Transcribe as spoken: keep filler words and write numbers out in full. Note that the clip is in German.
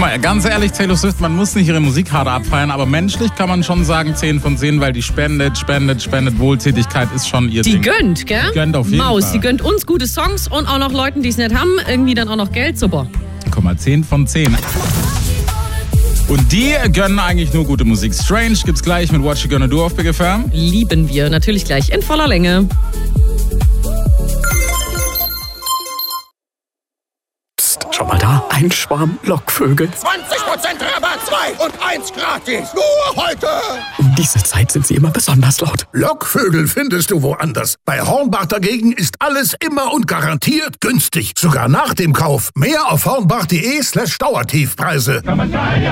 mal, ganz ehrlich, Taylor Swift, man muss nicht ihre Musik hart abfeiern, aber menschlich kann man schon sagen zehn von zehn, weil die spendet, spendet, spendet. Wohltätigkeit ist schon ihr Die Ding. gönnt, gell? Die gönnt auf jeden Maus, Fall. die gönnt uns gute Songs und auch noch Leuten, die es nicht haben, irgendwie dann auch noch Geld. Super. Guck mal, zehn von zehn. Und die gönnen eigentlich nur gute Musik. Strange gibt's gleich mit What You Gonna Do auf Big F M. Lieben wir natürlich gleich in voller Länge. Psst, schau mal da, ein Schwarm Lockvögel. zwanzig Prozent Rabatt, zwei und eins gratis. Nur heute. Um diese Zeit sind sie immer besonders laut. Lockvögel findest du woanders. Bei Hornbach dagegen ist alles immer und garantiert günstig. Sogar nach dem Kauf. Mehr auf hornbach.de slash Dauertiefpreise.